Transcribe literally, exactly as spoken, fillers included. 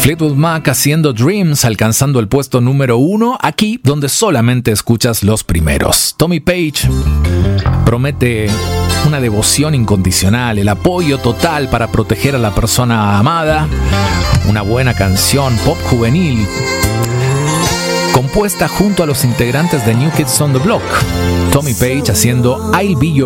Fleetwood Mac haciendo Dreams, alcanzando el puesto número uno, aquí donde solamente escuchas los primeros. Tommy Page promete una devoción incondicional, el apoyo total para proteger a la persona amada, una buena canción pop juvenil, compuesta junto a los integrantes de New Kids on the Block. Tommy Page haciendo I'll Be Your